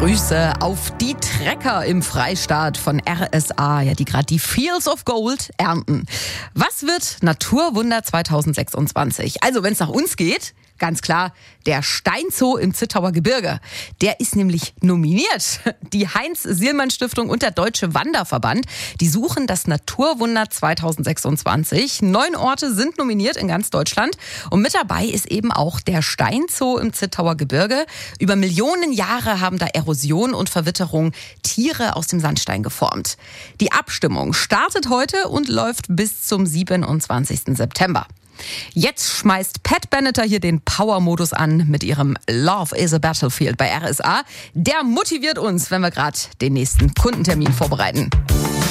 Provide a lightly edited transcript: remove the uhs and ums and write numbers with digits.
Grüße auf die Trecker im Freistaat von RSA, ja, die gerade die Fields of Gold ernten. Was wird Naturwunder 2026? Also, wenn es nach uns geht, ganz klar, der Steinzoo im Zittauer Gebirge. Der ist nämlich nominiert. Die Heinz-Sielmann-Stiftung und der Deutsche Wanderverband, die suchen das Naturwunder 2026. 9 Orte sind nominiert in ganz Deutschland. Und mit dabei ist eben auch der Steinzoo im Zittauer Gebirge. Über Millionen Jahre haben da Erosion und Verwitterung Tiere aus dem Sandstein geformt. Die Abstimmung startet heute und läuft bis zum 27. September. Jetzt schmeißt Pat Benatar hier den Power-Modus an mit ihrem Love is a Battlefield bei RSA. Der motiviert uns, wenn wir gerade den nächsten Kundentermin vorbereiten.